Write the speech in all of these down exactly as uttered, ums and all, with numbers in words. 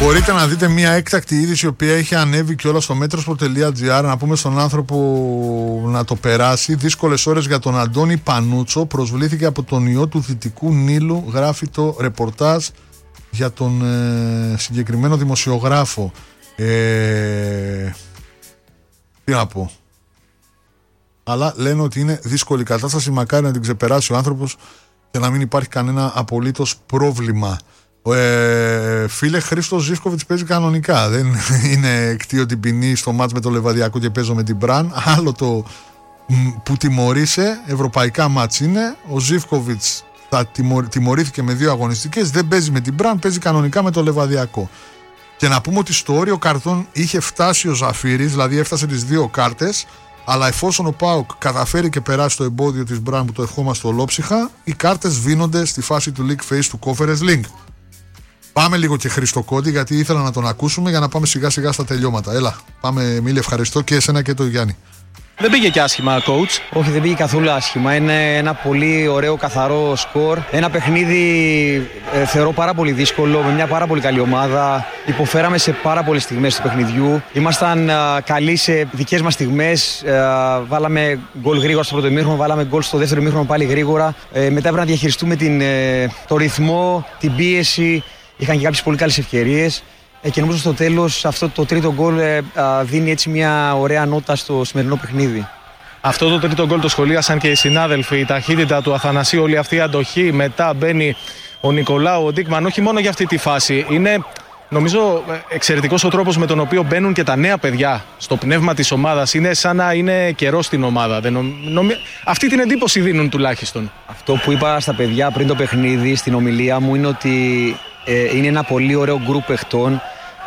Μπορείτε να δείτε μια έκτακτη είδηση η οποία έχει ανέβει κιόλας στο μέτροσπορ τελεία τζι άρ. Να πούμε στον άνθρωπο να το περάσει. Δύσκολες ώρες για τον Αντώνη Πανούτσο. Προσβλήθηκε από τον ιό του Δυτικού Νείλου. Γράφει το ρεπορτάζ για τον ε, συγκεκριμένο δημοσιογράφο. Ε, τι να πω. Αλλά λένε ότι είναι δύσκολη κατάσταση. Μακάρι να την ξεπεράσει ο άνθρωπος και να μην υπάρχει κανένα απολύτως πρόβλημα. Ε, φίλε, Χρήστος Ζίβκοβιτς παίζει κανονικά. Δεν είναι εκτίω την ποινή στο μάτς με το Λεβαδιακό και παίζω με την Μπραν. Άλλο το που τιμωρήσε. Ευρωπαϊκά μάτς είναι. Ο Ζίβκοβιτς θα τιμω, τιμωρήθηκε με δύο αγωνιστικές. Δεν παίζει με την Μπραν, παίζει κανονικά με το Λεβαδιακό. Και να πούμε ότι στο όριο καρτών είχε φτάσει ο Ζαφύρης, δηλαδή έφτασε τις δύο κάρτες. Αλλά εφόσον ο ΠΑΟΚ καταφέρει και περάσει το εμπόδιο της Μπραν που το ευχόμαστε ολόψυχα, οι κάρτες σβήνονται στη φάση του League Phase του Conference Link. Πάμε λίγο και Χρήστο Κόντι, γιατί ήθελα να τον ακούσουμε για να πάμε σιγά σιγά στα τελειώματα. Έλα, πάμε Μίλη, ευχαριστώ και εσένα και τον Γιάννη. Δεν πήγε και άσχημα, coach. Όχι, δεν πήγε καθόλου άσχημα. Είναι ένα πολύ ωραίο, καθαρό σκορ. Ένα παιχνίδι ε, θεωρώ πάρα πολύ δύσκολο, με μια πάρα πολύ καλή ομάδα. Υποφέραμε σε πάρα πολλές στιγμές του παιχνιδιού. Ήμασταν ε, καλοί σε δικές μας στιγμές. Ε, βάλαμε γκολ γρήγορα στο πρώτο ημίχρονο, βάλαμε γκολ στο δεύτερο ημίχρονο πάλι γρήγορα. Ε, μετά έπρεπε να διαχειριστούμε την, ε, το ρυθμό, την πίεση. Είχαν και κάποιες πολύ καλές ευκαιρίες. Και νομίζω στο τέλος αυτό το τρίτο γκολ ε, δίνει έτσι μια ωραία νότα στο σημερινό παιχνίδι. Αυτό το τρίτο γκολ το σχολίασαν και οι συνάδελφοι. Η ταχύτητα του Αθανασίου, όλη αυτή η αντοχή. Μετά μπαίνει ο Νικολάου, ο Ντίκμαν, όχι μόνο για αυτή τη φάση. Είναι νομίζω εξαιρετικός ο τρόπος με τον οποίο μπαίνουν και τα νέα παιδιά στο πνεύμα της ομάδας. Είναι σαν να είναι καιρό στην ομάδα. Δεν νομ... νομ... Αυτή την εντύπωση δίνουν τουλάχιστον. Αυτό που είπα στα παιδιά πριν το παιχνίδι στην ομιλία μου είναι ότι ε, είναι ένα πολύ ωραίο γκρουπ παιχτών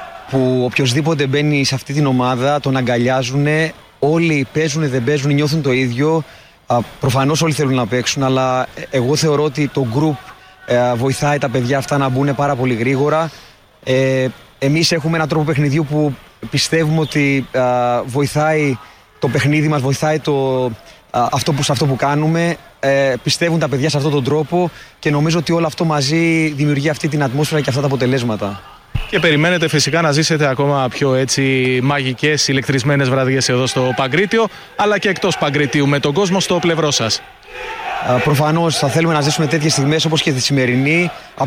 που οποιοσδήποτε μπαίνει σε αυτή την ομάδα τον αγκαλιάζουν, όλοι παίζουν, δεν παίζουν, νιώθουν το ίδιο. Προφανώς όλοι θέλουν να παίξουν, αλλά εγώ θεωρώ ότι το group βοηθάει τα παιδιά αυτά να μπουν πάρα πολύ γρήγορα. Ε, εμείς έχουμε έναν τρόπο παιχνιδιού που πιστεύουμε ότι βοηθάει το παιχνίδι μας, βοηθάει το, αυτό που, σε αυτό που κάνουμε. Ε, πιστεύουν τα παιδιά σε αυτόν τον τρόπο και νομίζω ότι όλο αυτό μαζί δημιουργεί αυτή την ατμόσφαιρα και αυτά τα αποτελέσματα. Και περιμένετε φυσικά να ζήσετε ακόμα πιο έτσι μαγικές, ηλεκτρισμένες βραδιές εδώ στο Παγκρίτιο, αλλά και εκτός Παγκριτίου, με τον κόσμο στο πλευρό σας. Προφανώς θα θέλουμε να ζήσουμε τέτοιες στιγμές όπως και τη σημερινή.